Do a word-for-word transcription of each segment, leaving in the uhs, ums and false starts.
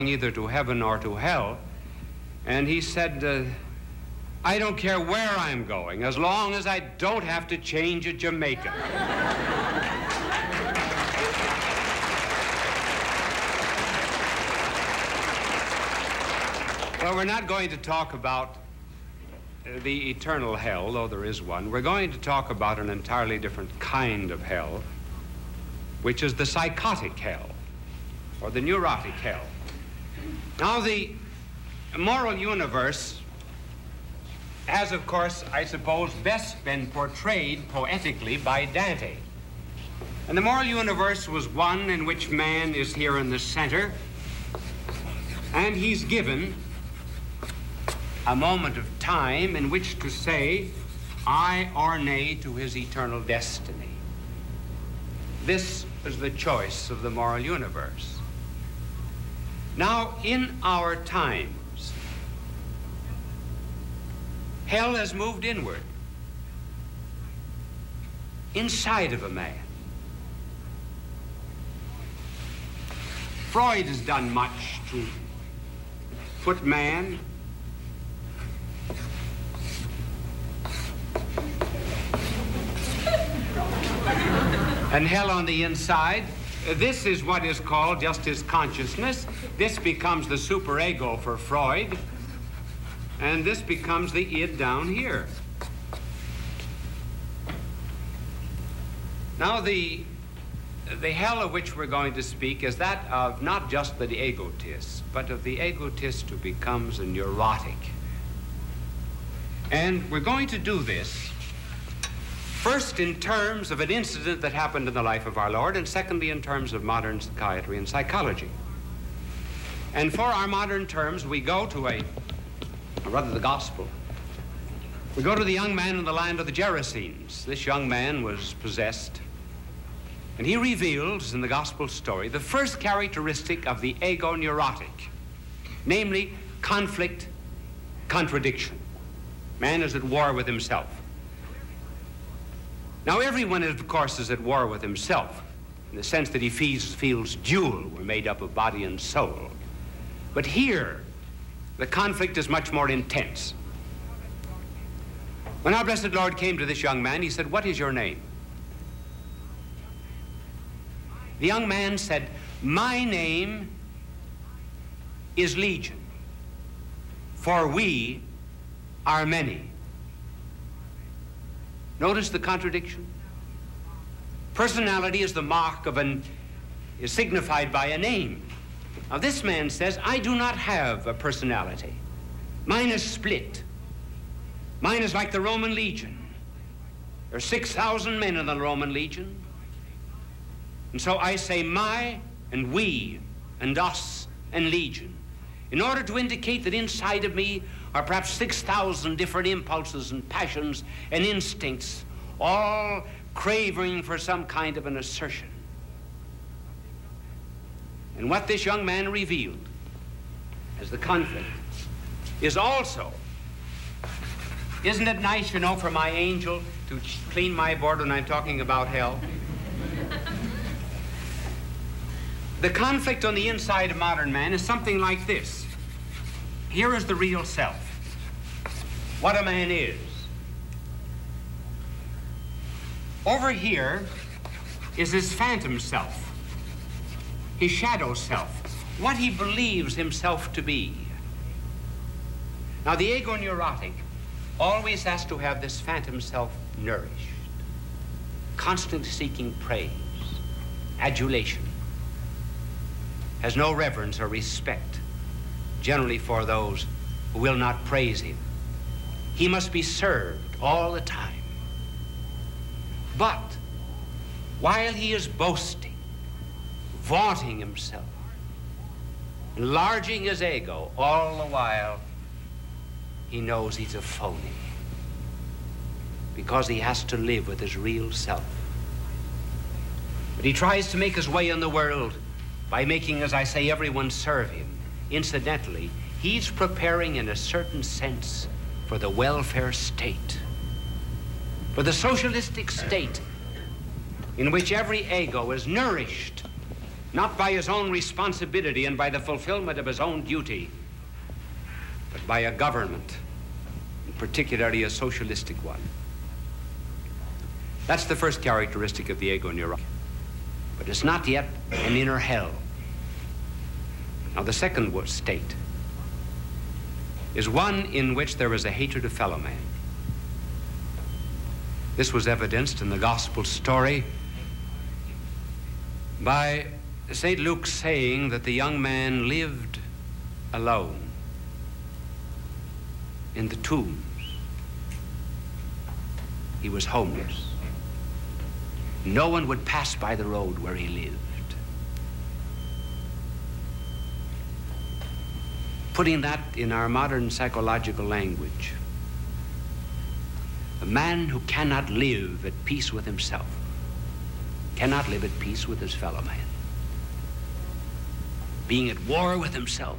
either to heaven or to hell. And he said, uh, I don't care where I'm going, as long as I don't have to change at Jamaica. Well, we're not going to talk about uh, the eternal hell, though there is one. We're going to talk about an entirely different kind of hell, which is the psychotic hell, or the neurotic hell. Now, the moral universe has, of course, I suppose, best been portrayed poetically by Dante. And the moral universe was one in which man is here in the center, and he's given a moment of time in which to say aye or nay to his eternal destiny. This is the choice of the moral universe. Now, in our times, hell has moved inward, inside of a man. Freud has done much to put man and hell on the inside. This is what is called just his consciousness. This becomes the superego for Freud, and this becomes the id down here. Now, the, the hell of which we're going to speak is that of not just the egotist, but of the egotist who becomes a neurotic. And we're going to do this first in terms of an incident that happened in the life of our Lord, and secondly in terms of modern psychiatry and psychology. And for our modern terms, we go to a, or rather the gospel. We go to the young man in the land of the Gerasenes. This young man was possessed, and he reveals in the gospel story the first characteristic of the ego neurotic, namely conflict, contradiction. Man is at war with himself. Now, everyone, of course, is at war with himself, in the sense that he feels, feels dual. We're made up of body and soul. But here, the conflict is much more intense. When our blessed Lord came to this young man, he said, "What is your name?" The young man said, "My name is Legion, for we are many." Notice the contradiction. Personality is the mark of an, is signified by a name. Now this man says, I do not have a personality. Mine is split. Mine is like the Roman legion. There are six thousand men in the Roman legion. And so I say my and we and us and legion, in order to indicate that inside of me are perhaps six thousand different impulses and passions and instincts, all craving for some kind of an assertion. And what this young man revealed as the conflict is also, isn't it nice, you know, for my angel to clean my board when I'm talking about hell? The conflict on the inside of modern man is something like this. Here is the real self, what a man is. Over here is his phantom self, his shadow self, what he believes himself to be. Now, the ego neurotic always has to have this phantom self nourished, constantly seeking praise, adulation, has no reverence or respect generally for those who will not praise him. He must be served all the time. But while he is boasting, vaunting himself, enlarging his ego, all the while he knows he's a phony, because he has to live with his real self. But he tries to make his way in the world by making, as I say, everyone serve him. Incidentally, he's preparing in a certain sense for the welfare state, for the socialistic state in which every ego is nourished not by his own responsibility and by the fulfillment of his own duty, but by a government, and particularly a socialistic one. That's the first characteristic of the ego neurotic. But it's not yet an inner hell. Now, the second state is one in which there is a hatred of fellow man. This was evidenced in the gospel story by Saint Luke saying that the young man lived alone in the tombs. He was homeless. No one would pass by the road where he lived. Putting that in our modern psychological language, a man who cannot live at peace with himself cannot live at peace with his fellow man. Being at war with himself,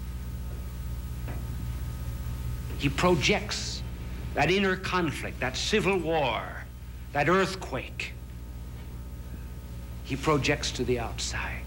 he projects that inner conflict, that civil war, that earthquake. He projects to the outside.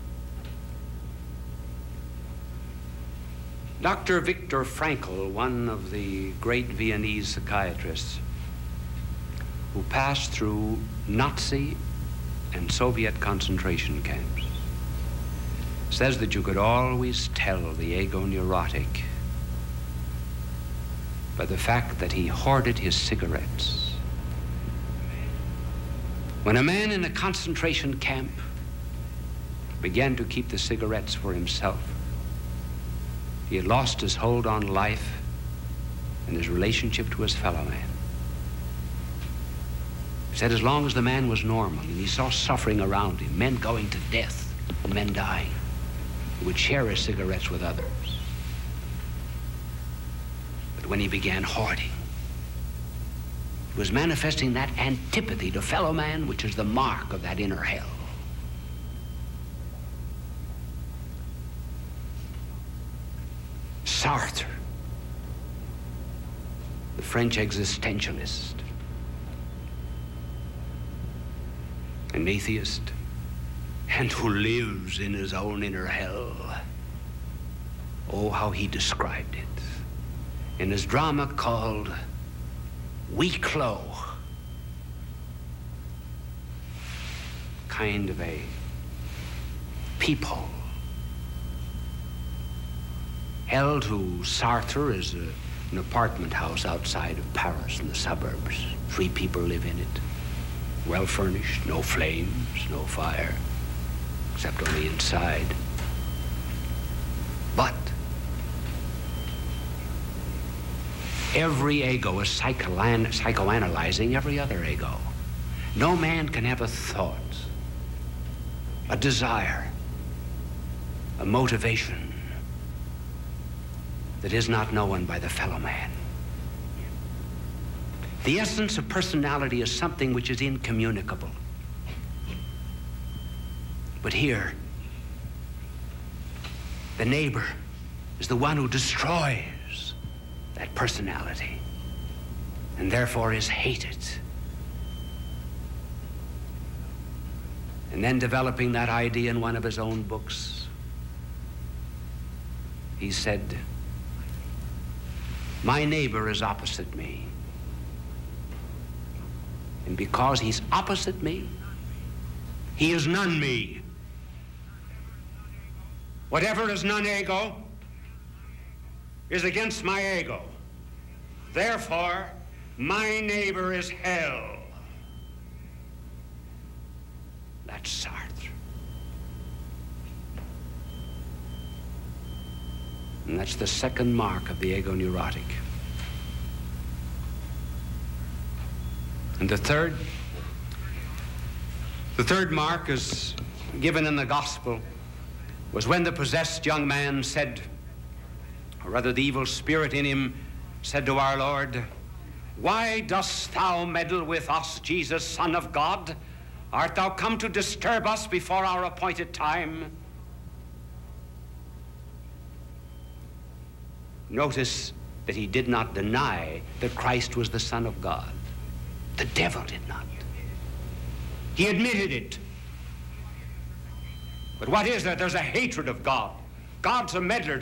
Doctor Viktor Frankl, one of the great Viennese psychiatrists who passed through Nazi and Soviet concentration camps, says that you could always tell the ego neurotic by the fact that he hoarded his cigarettes. When a man in a concentration camp began to keep the cigarettes for himself, he had lost his hold on life and his relationship to his fellow man. He said as long as the man was normal and he saw suffering around him, men going to death and men dying, he would share his cigarettes with others. But when he began hoarding, he was manifesting that antipathy to fellow man, which is the mark of that inner hell. Sartre, the French existentialist, an atheist, and who lives in his own inner hell. Oh, how he described it in his drama called Huis Clos. Kind of a peephole. Hell to Sartre is a, an apartment house outside of Paris in the suburbs. Three people live in it. Well furnished, no flames, no fire, except only inside. But every ego is psychoan- psychoanalyzing every other ego. No man can have a thought, a desire, a motivation that is not known by the fellow man. The essence of personality is something which is incommunicable. But here, the neighbor is the one who destroys that personality and therefore is hated. And then developing that idea in one of his own books, he said, my neighbor is opposite me. And because he's opposite me, he is non-me. Whatever is non-ego is against my ego. Therefore, my neighbor is hell. That's Sartre. And that's the second mark of the ego neurotic. And the third, the third mark is given in the gospel, was when the possessed young man said, or rather the evil spirit in him said to our Lord, why dost thou meddle with us, Jesus, Son of God? Art thou come to disturb us before our appointed time? Notice that he did not deny that Christ was the Son of God. The devil did not. He admitted it. But what is there? There's a hatred of God. God's a meddler.